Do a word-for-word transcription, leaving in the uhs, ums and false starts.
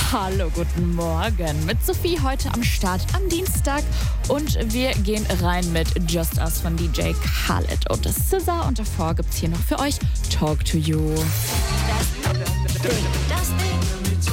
Hallo, guten Morgen. Mit Sophie heute am Start am Dienstag. Und wir gehen rein mit Just Us von D J Khaled und Scissor. Und davor gibt's hier noch für euch Talk to You.